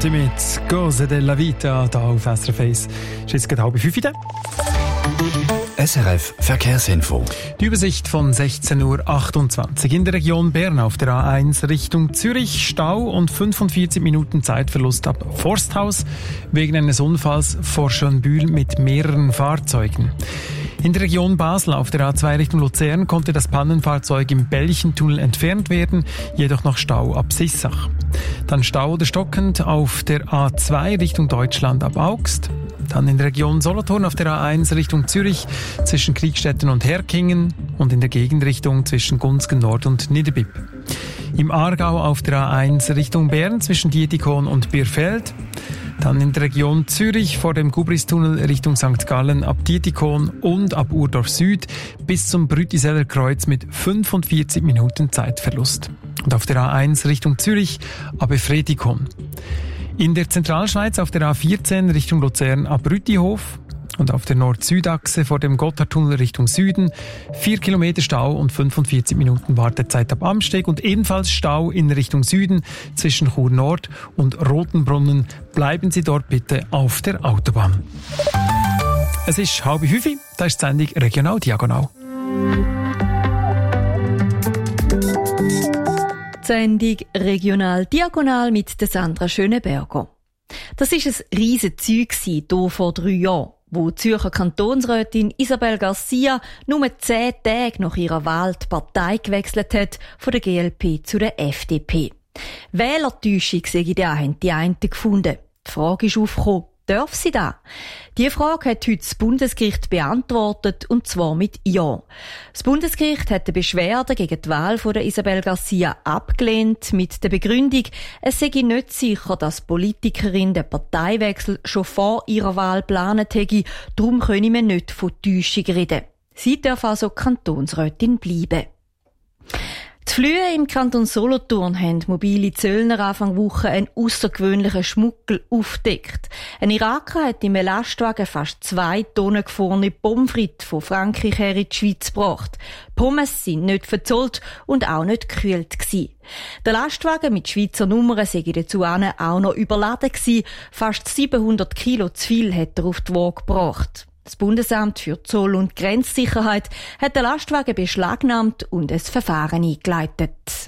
Conte mit «Cose della Vita» hier auf SRF 1. Es ist jetzt 4:30. SRF Verkehrsinfo. Die Übersicht von 16:28 Uhr. In der Region Bern auf der A1 Richtung Zürich Stau und 45 Minuten Zeitverlust ab Forsthaus wegen eines Unfalls vor Schönbühl mit mehreren Fahrzeugen. In der Region Basel auf der A2 Richtung Luzern konnte das Pannenfahrzeug im Belchentunnel entfernt werden, jedoch noch Stau ab Sissach. Dann Stau oder stockend auf der A2 Richtung Deutschland ab Augst. Dann in der Region Solothurn auf der A1 Richtung Zürich zwischen Kriegstetten und Herkingen und in der Gegenrichtung zwischen Gunzgen Nord und Niederbipp. Im Aargau auf der A1 Richtung Bern zwischen Dietikon und Bierfeld. Dann in der Region Zürich vor dem Gubristunnel Richtung St. Gallen ab Dietikon und ab Urdorf Süd bis zum Brütiseller Kreuz mit 45 Minuten Zeitverlust. Und auf der A1 Richtung Zürich ab Efretikon. In der Zentralschweiz auf der A14 Richtung Luzern ab Rütihof und auf der Nord-Süd-Achse vor dem Gotthardtunnel Richtung Süden 4 Kilometer Stau und 45 Minuten Wartezeit ab Amsteg und ebenfalls Stau in Richtung Süden zwischen Chur Nord und Rotenbrunnen. Bleiben Sie dort bitte auf der Autobahn. Es ist 4:30, da ist die Sendung Regional Diagonal. Die Sendung Regional Diagonal mit der Sandra Schöneberger. Das war ein riesen Zeug hier vor 3 Jahren, wo die Zürcher Kantonsrätin Isabel Garcia nur 10 Tage nach ihrer Wahl die Partei gewechselt hat, von der GLP zu der FDP. Wählertäuschung, haben die einen gefunden. Die Frage ist aufgekommen, darf sie das? Die Frage hat heute das Bundesgericht beantwortet, und zwar mit Ja. Das Bundesgericht hat die Beschwerde gegen die Wahl von der Isabel Garcia abgelehnt, mit der Begründung, es sei nicht sicher, dass die Politikerin den Parteiwechsel schon vor ihrer Wahl geplant hätte, darum könne man nicht von Täuschung reden. Sie darf also Kantonsrätin bleiben. Die Flühe im Kanton Solothurn haben mobile Zöllner Anfang Woche einen außergewöhnlichen Schmuggel aufgedeckt. Ein Iraker hat im Lastwagen fast 2 Tonnen gefrorene Pommes frites von Frankreich her in die Schweiz gebracht. Pommes sind nicht verzollt und auch nicht gekühlt gewesen. Der Lastwagen mit Schweizer Nummern sei dazu auch noch überladen gewesen. Fast 700 Kilo zu viel hat er auf die Waage gebracht. Das Bundesamt für Zoll- und Grenzsicherheit hat den Lastwagen beschlagnahmt und ein Verfahren eingeleitet.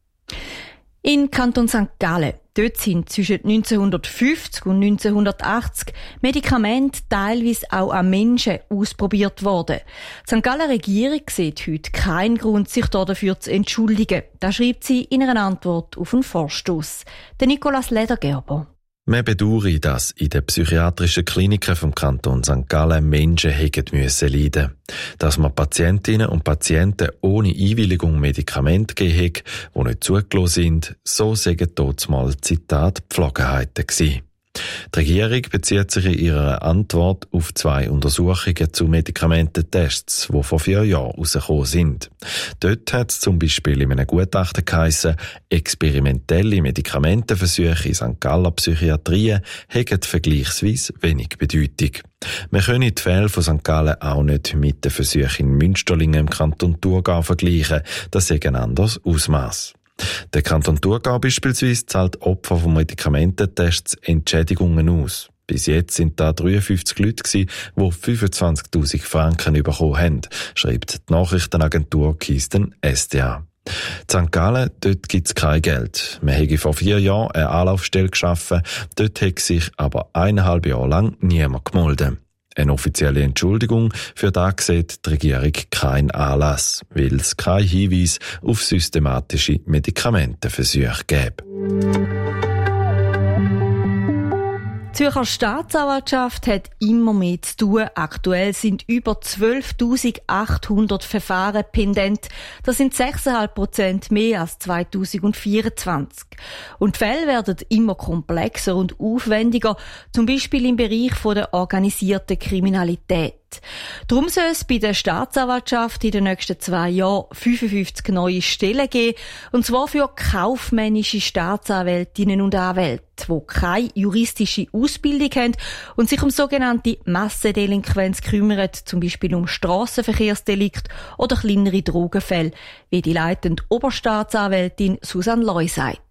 In Kanton St. Gallen, dort sind zwischen 1950 und 1980 Medikamente teilweise auch an Menschen ausprobiert worden. Die St. Gallen Regierung sieht heute keinen Grund, sich dafür zu entschuldigen. Das schreibt sie in einer Antwort auf einen Vorstoss. Der Nicolas Ledergerber. Man bedauere, dass in den psychiatrischen Kliniken vom Kanton St. Gallen Menschen hätten müssen leiden. Dass man Patientinnen und Patienten ohne Einwilligung Medikamente gegeben haben, die nicht zugelassen sind, so sagen dort mal Zitat Pflogenheiten gewesen. Die Regierung bezieht sich in ihrer Antwort auf 2 Untersuchungen zu Medikamententests, die vor 4 Jahren herausgekommen sind. Dort hat es zum Beispiel in einem Gutachten geheissen, experimentelle Medikamentenversuche in St. Galler Psychiatrien hätten vergleichsweise wenig Bedeutung. Man könne die Fälle von St. Gallen auch nicht mit den Versuchen in Münsterlingen im Kanton Thurgau vergleichen, das sei ein anderes Ausmaß. Der Kanton Thurgau beispielsweise zahlt Opfer von Medikamententests Entschädigungen aus. Bis jetzt sind da 53 Leute gewesen, die 25.000 Franken bekommen haben, schreibt die Nachrichtenagentur Kisten SDA. In St. Gallen, dort gibt's kein Geld. Man hätte vor 4 Jahren eine Anlaufstelle geschaffen, dort hätte sich aber 1,5 Jahre lang niemand gemeldet. Eine offizielle Entschuldigung für das sieht die Regierung keinen Anlass, weil es keinen Hinweis auf systematische Medikamentenversuche gäbe. Die Zürcher Staatsanwaltschaft hat immer mehr zu tun. Aktuell sind über 12.800 Verfahren pendent. Das sind 6,5% mehr als 2024. Und die Fälle werden immer komplexer und aufwendiger, zum Beispiel im Bereich der organisierten Kriminalität. Darum soll es bei der Staatsanwaltschaft in den nächsten 2 Jahren 55 neue Stellen geben, und zwar für kaufmännische Staatsanwältinnen und Anwälte, die keine juristische Ausbildung haben und sich um sogenannte Massendelinquenz kümmern, zum Beispiel um Strassenverkehrsdelikte oder kleinere Drogenfälle, wie die leitende Oberstaatsanwältin Susanne Loy sagt.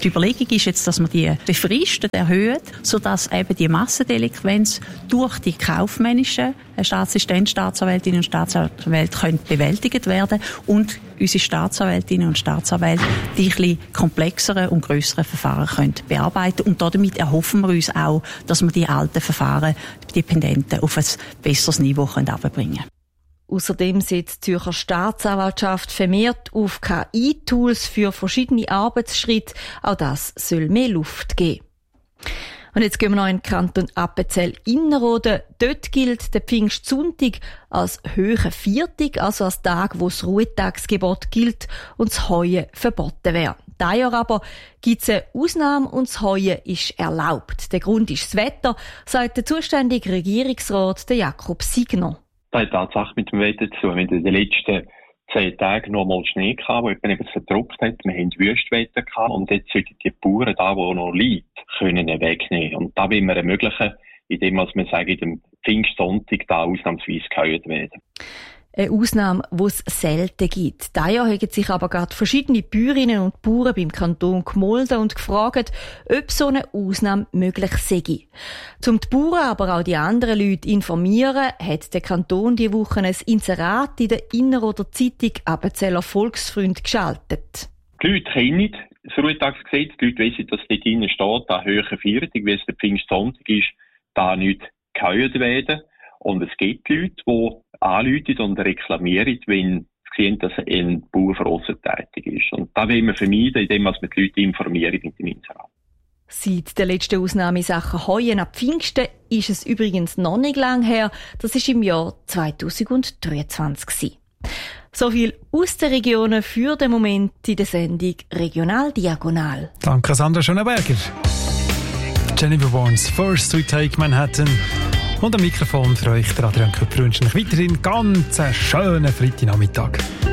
Die Überlegung ist jetzt, dass man die Fristen erhöht, sodass eben die Massendelinquenz durch die kaufmännischen Staatsassistenten, Staatsanwältinnen und Staatsanwälte bewältigt werden und unsere Staatsanwältinnen und Staatsanwälte die ein bisschen komplexeren und grösseren Verfahren können bearbeiten. Und damit erhoffen wir uns auch, dass wir die alten Verfahren, die Pendenten, auf ein besseres Niveau herunterbringen können. Außerdem setzt die Zürcher Staatsanwaltschaft vermehrt auf KI-Tools für verschiedene Arbeitsschritte. Auch das soll mehr Luft geben. Und jetzt gehen wir noch in den Kanton Appenzell-Innerrhoden. Dort gilt der Pfingstsonntag als hoher Viertag, also als Tag, wo das Ruhetagsgebot gilt und das Heuen verboten wäre. Dieses Jahr aber gibt es eine Ausnahme und das Heuen ist erlaubt. Der Grund ist das Wetter, sagt der zuständige Regierungsrat Jakob Signer. Das hat Tatsache mit dem Wetter zu tun. Wir hatten in den letzten 10 Tagen noch mal Schnee gehabt, der eben verdruckt hat. Wir haben Wüstwetter gehabt und jetzt sollten die Bauern da, wo noch liegt, können wegnehmen. Und da wollen wir ermöglichen, indem wir sagen, dem Pfingstsonntag da ausnahmsweise geheult werden. Eine Ausnahme, die es selten gibt. Dieses Jahr haben sich aber gerade verschiedene Bäuerinnen und Bauern beim Kanton gemolden und gefragt, ob so eine Ausnahme möglich sei. Um die Bauern, aber auch die anderen Leute informieren, hat der Kanton diese Woche ein Inserat in der Innerrhoder Zeitung Appenzeller Volksfreund geschaltet. Die Leute kennen das Ruhetagsgesetz, die Leute wissen, dass dort drinnen steht, da höhere Viertag, wie es der Pfingstsonntag ist, da nicht geheult werden. Und es gibt Leute, die anrufen und reklamieren, wenn sie sehen, dass ein Bauer von aussen tätig ist. Und das wollen wir vermeiden, indem wir die Leute informieren mit dem Inserat. Seit der letzten Ausnahme in Sachen Heuen ab Pfingsten ist es übrigens noch nicht lang her. Das war im Jahr 2023. So viel aus den Regionen für den Moment in der Sendung Regional Diagonal. Danke, Sandra Schöneberger. Jennifer Barnes, First We Take Manhattan. Und am Mikrofon für euch, der Adrian Köpfer, wünsche ich weiterhin ganz einen schönen Freitagnachmittag.